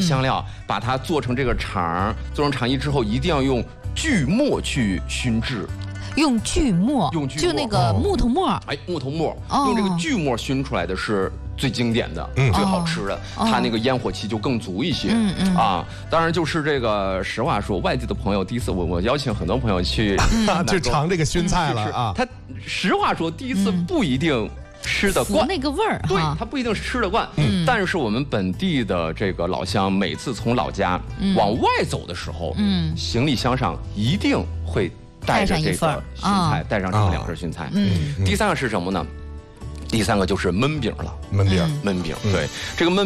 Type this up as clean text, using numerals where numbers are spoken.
香料，把它做成这个肠，做成肠衣之后，一定要用锯末去熏制。 用锯末，就那个木头末。 哎，木头末，用这个锯末熏出来的是最经典的、最好吃的，它那个烟火气就更足一些。当然就是这个，实话说，外地的朋友第一次我邀请很多朋友去去尝这个熏菜了啊。 他实话说，第一次不一定吃得惯那个味儿， 对，他不一定是吃得惯。但是我们本地的这个老乡，每次从老家往外走的时候，行李箱上一定会带着这个熏菜，带上这么2份熏菜。第3个是什么呢？第3个就是焖饼了。 焖饼， 对，这个焖